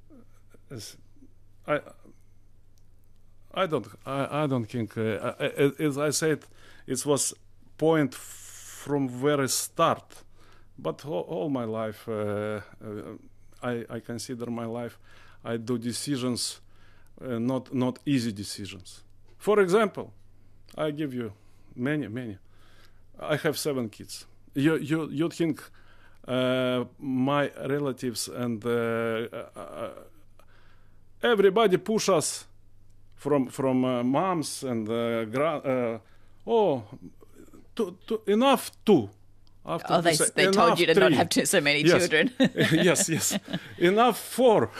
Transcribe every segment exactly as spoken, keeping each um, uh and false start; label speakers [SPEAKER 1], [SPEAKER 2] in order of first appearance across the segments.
[SPEAKER 1] as I I don't I, I don't think uh, as I said it was point from very start, but all, all my life uh, uh, I I consider my life I do decisions uh, not not easy decisions. For example, I give you many many. I have seven kids. You you you think uh, my relatives and uh, uh, everybody push us from from uh, moms and uh, gra- uh, oh to, to, enough two.
[SPEAKER 2] After oh, they, say, they told you to three. Not have too, so many
[SPEAKER 1] yes.
[SPEAKER 2] children.
[SPEAKER 1] yes, yes. Enough four.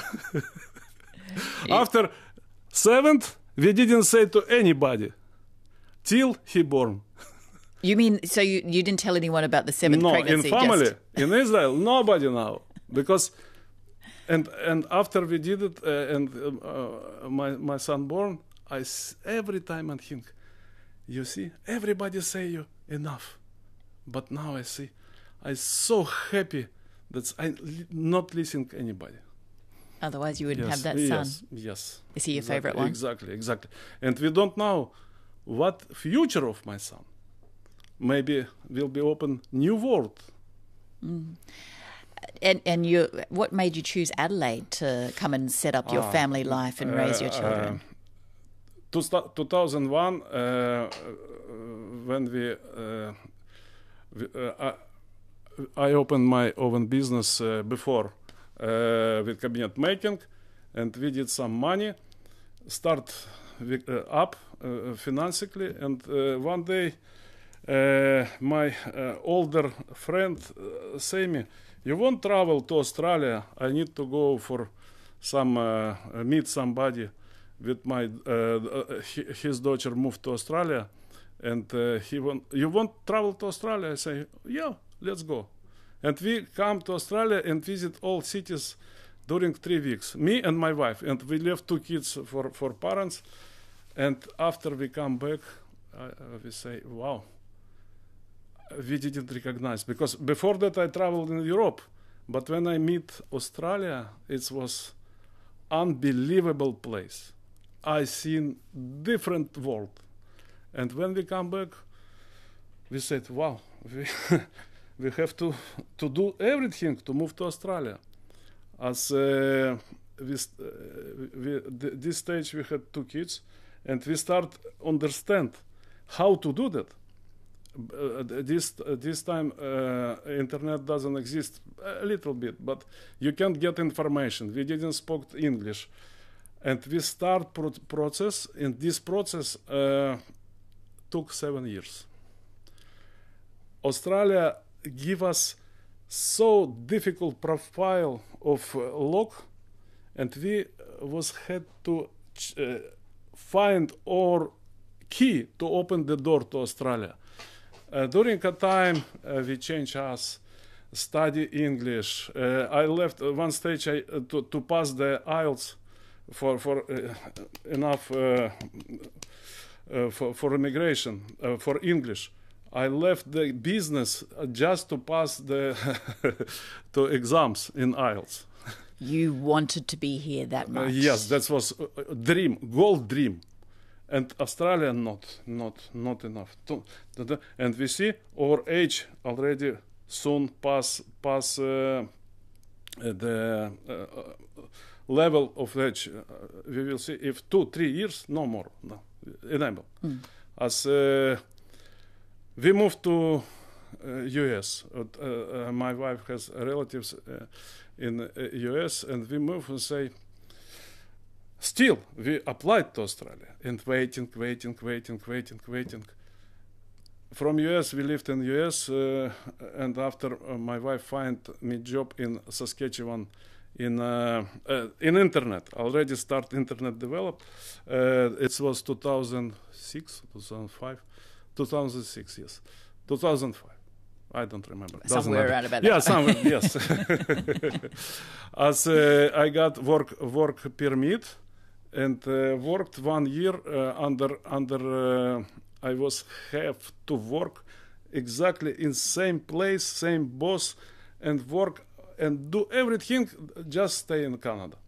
[SPEAKER 1] After seventh, we didn't say to anybody till he born.
[SPEAKER 2] You mean, so you, you didn't tell anyone about the seventh
[SPEAKER 1] no,
[SPEAKER 2] pregnancy?
[SPEAKER 1] No, in family,
[SPEAKER 2] just...
[SPEAKER 1] in Israel, nobody now. Because, and and after we did it, uh, and uh, my, my son born, I every time I think, you see, everybody say you, enough. But now I see, I'm so happy that I not listening to anybody.
[SPEAKER 2] Otherwise you wouldn't
[SPEAKER 1] yes,
[SPEAKER 2] have that son.
[SPEAKER 1] Yes, yes.
[SPEAKER 2] Is he your
[SPEAKER 1] exactly,
[SPEAKER 2] favorite one?
[SPEAKER 1] Exactly, exactly. And we don't know what future of my son. Maybe will be open new world.
[SPEAKER 2] Mm. And and you, what made you choose Adelaide to come and set up your uh, family life and uh, raise your children?
[SPEAKER 1] Uh, two thousand one, uh, when we, uh, we uh, I, I opened my own business uh, before uh, with cabinet making, and we did some money, start with, uh, up uh, financially, and uh, one day. Uh, my uh, older friend uh, say me, you won't travel to Australia, I need to go for some uh, meet somebody with my uh, his daughter moved to Australia, and uh, he won't, you won't travel to Australia? I say, yeah, let's go. And we come to Australia and visit all cities during three weeks, me and my wife, and we left two kids for, for parents, and after we come back uh, we say, wow, we didn't recognize, because before that I traveled in Europe, but when I meet Australia, it was unbelievable place. I seen different world, and when we come back, we said, "Wow, we we have to to do everything to move to Australia." As uh, we, uh, we th- this stage we had two kids, and we start understand how to do that. Uh, this uh, this time uh, internet doesn't exist a little bit, but you can get information. We didn't speak English, and we start pro- process. And this process uh, took seven years. Australia give us so difficult profile of uh, lock, and we was had to ch- uh, find our key to open the door to Australia. Uh, during a time, uh, we change us, study English. Uh, I left uh, one stage I, uh, to, to pass the I E L T S for for uh, enough uh, uh, for, for immigration uh, for English. I left the business uh, just to pass the to exams in I E L T S.
[SPEAKER 2] You wanted to be here that much.
[SPEAKER 1] Uh, yes, that was a dream, gold dream. And Australia not, not, not enough. And we see our age already soon pass pass uh, the uh, level of age. Uh, we will see if two, three years, no more, no, enable. Mm. As uh, we moved to uh, U S, uh, uh, my wife has relatives uh, in uh, U S, and we move and say. Still, we applied to Australia and waiting, waiting, waiting, waiting, waiting. From U S, we lived in U S, uh, and after uh, my wife find me job in Saskatchewan, in uh, uh, in internet. Already start internet develop. Uh, it was two thousand six, two thousand five, two thousand six, yes, two thousand five. I don't remember.
[SPEAKER 2] Somewhere around about
[SPEAKER 1] yeah,
[SPEAKER 2] that.
[SPEAKER 1] somewhere, yes. As uh, I got work work permit. And uh, worked one year uh, under under. Uh, I was have to work exactly in same place, same boss, and work and do everything. Just stay in Canada.